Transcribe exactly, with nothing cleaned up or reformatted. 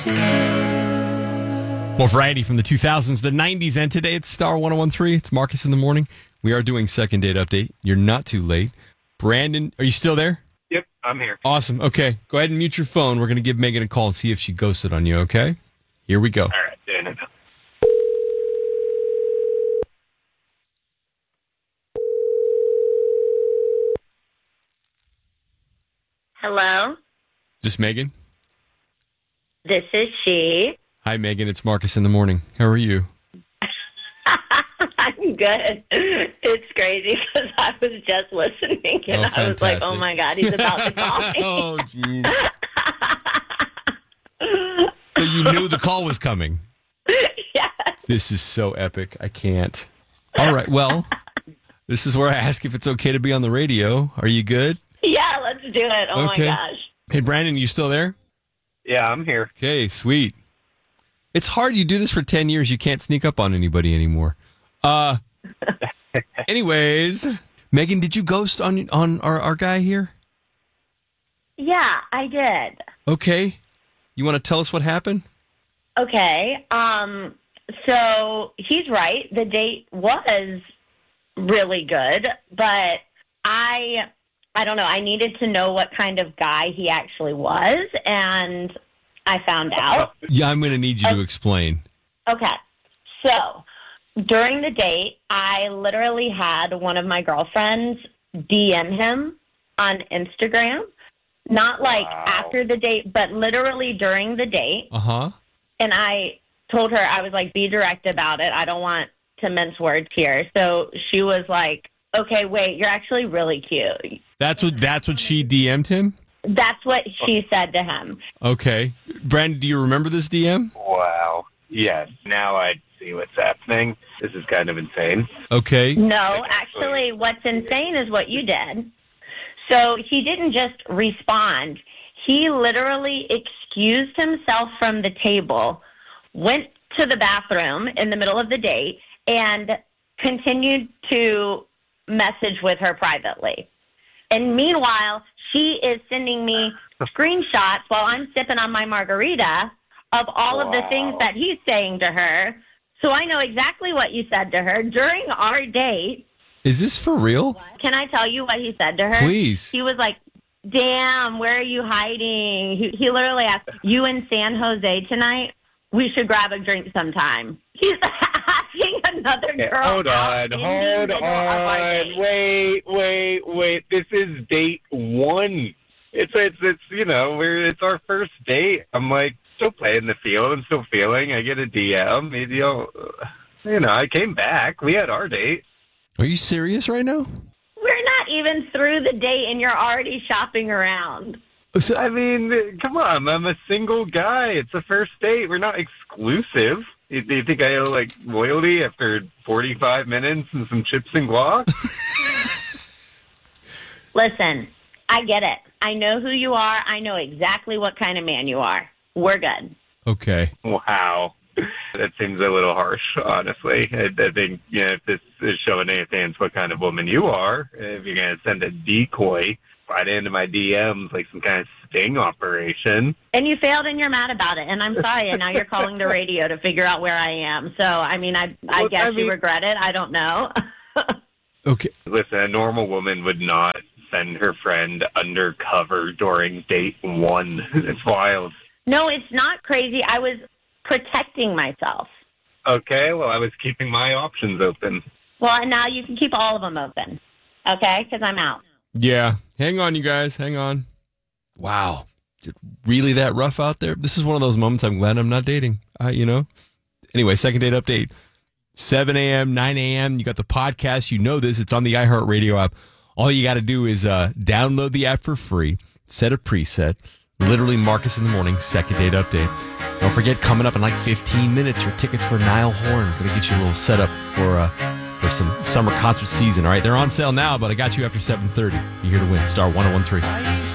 More variety from the two thousands, the nineties, and today it's Star one oh one three. It's Marcus in the morning. We are doing second date update. You're not too late. Brandon, are you still there? Yep, I'm here. Awesome. Okay, go ahead and mute your phone. We're going to give Megan a call and see if she ghosted on you, okay? Here we go. All right, doing it now. Hello, Just Megan? this is she. Hi, Megan. It's Marcus in the morning. How are you? I'm good. It's crazy because I was just listening and Oh, I was like, fantastic. oh my God, he's about to call me. Oh, jeez. So you knew the call was coming. Yes. This is so epic. I can't. All right. Well, this is where I ask if it's okay to be on the radio. Are you good? Yeah, let's do it. Oh Okay. my gosh. Hey, Brandon, you still there? Yeah, I'm here. Okay, sweet. It's hard. You do this for ten years. You can't sneak up on anybody anymore. Uh, anyways, Megan, did you ghost on on our, our guy here? Yeah, I did. Okay. You want to tell us what happened? Okay. Um, so he's right. The date was really good, but I I don't know. I needed to know what kind of guy he actually was, and I found out. Yeah, I'm going to need you to explain. Okay. So during the date, I literally had one of my girlfriends D M him on Instagram. Not like Wow. after the date, but literally during the date. Uh-huh. And I told her, I was like, be direct about it. I don't want to mince words here. So she was like, okay, wait, you're actually really cute. That's what that's what she D M'd him? That's what she said to him. Okay. Brandon, do you remember this D M? Wow. Yes, now I see what's happening. This is kind of insane. Okay. No, actually, what's insane is what you did. So he didn't just respond. He literally excused himself from the table, went to the bathroom in the middle of the date, and continued to message with her privately. And meanwhile, she is sending me screenshots while I'm sipping on my margarita of all of the Wow. things that he's saying to her. So I know exactly what you said to her during our date. Is this for real? Can I tell you what he said to her? Please. He was like, damn, where are you hiding? He, he literally asked, you in San Jose tonight? We should grab a drink sometime. He's asking another girl. Hold out on, in the hold middle of our on. date. Wait, wait, wait. This is date one. It's, it's, it's, you know, we're, it's our first date. I'm like, still playing the field. I'm still feeling. I get a D M. You know, you know, I came back. We had our date. Are you serious right now? We're not even through the date, and you're already shopping around. So, I mean, come on. I'm a single guy. It's a first date. We're not exclusive. You, do you think I owe, like, loyalty after forty-five minutes and some chips and guac? Listen, I get it. I know who you are. I know exactly what kind of man you are. We're good. okay. Wow. That seems a little harsh, honestly. I, I think, you know, if this is showing anything, it's what kind of woman you are. If you're going to send a decoy right into my D Ms like some kind of sting operation. And you failed and you're mad about it. And I'm sorry. And now you're calling the radio to figure out where I am. So, I mean, I, I Well, guess I you mean- regret it. I don't know. Okay. Listen, a normal woman would not send her friend undercover during date one. It's wild. No, it's not crazy. I was protecting myself. Okay, well, I was keeping my options open. Well, and now you can keep all of them open. Okay? Because I'm out. Yeah. Hang on, you guys. Hang on. Wow. Is it really that rough out there? This is one of those moments I'm glad I'm not dating. Uh, you know? Anyway, second date update. seven a.m., nine a.m. You got the podcast. You know this. It's on the iHeartRadio app. All you got to do is uh, download the app for free, set a preset, literally Marcus in the morning, second date update. Don't forget, coming up in like fifteen minutes, your tickets for Niall Horan. Going to get you a little setup for uh, for some summer concert season. All right, they're on sale now, but I got you after seven thirty. You're here to win. Star one oh one three.